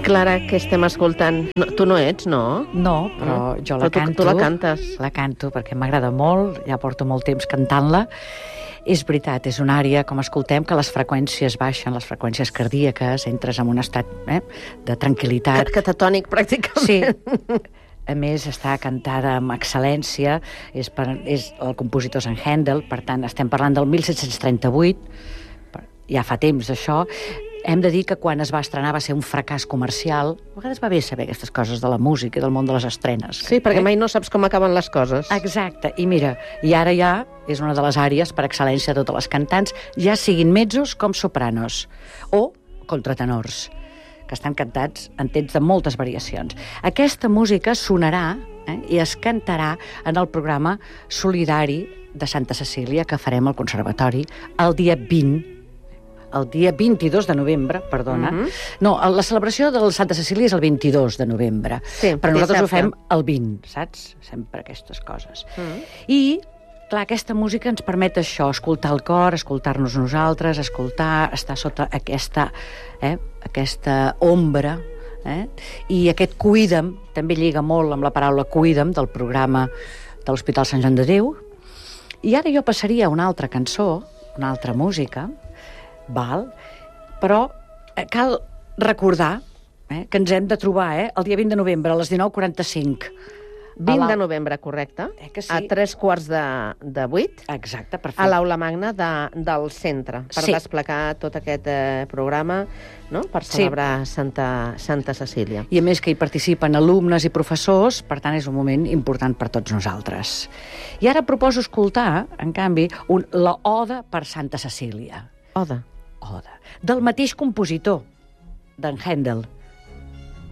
Clara, que estem escoltant? No, tu no ets, no? No, però jo la canto. Tu la cantes. La canto perquè m'agrada molt, ja porto molt temps cantant-la. És veritat, és una àrea, com escoltem, que les freqüències baixen, les freqüències cardíaques, entres en un estat de tranquil·litat. Catatònic, pràcticament. Sí. A més, està cantada amb excel·lència, el compositor és en Händel, per tant, estem parlant del 1738, ja fa temps d'això. Hem de dir que quan es va estrenar va ser un fracàs comercial. A vegades va bé saber aquestes coses de la música i del món de les estrenes. Sí, perquè mai no saps com acaben les coses. Exacte, i mira, i ara ja és una de les àrees per excel·lència de totes les cantants, ja siguin mezzos com sopranos, o contratenors, que estan cantats en temps de moltes variacions. Aquesta música sonarà i es cantarà en el programa solidari de Santa Cecília que farem al Conservatori el dia 22 de novembre, perdona. No, la celebració del Santa Cecília és el 22 de novembre, sí, però nosaltres ho fem el 20, saps? Sempre aquestes coses. I, clar, aquesta música ens permet això, escoltar el cor, escoltar-nos nosaltres, estar sota aquesta ombra, i aquest cuida'm també lliga molt amb la paraula cuida'm del programa de l'Hospital Sant Joan de Déu. I ara jo passaria a una altra cançó, una altra música, però cal recordar que ens hem de trobar el dia 20 de novembre a les 19:45. 20 de novembre, correcte? Que sí. A 7:45. Exacte, perfecte. A l'Aula Magna del centre, per desplegar tot aquest programa, no? Per celebrar Santa Cecília. I a més que hi participen alumnes i professors, per tant és un moment important per tots nosaltres. I ara proposo escoltar, en canvi, la Oda per Santa Cecília. Oda. Del mateix compositor, d'en Händel.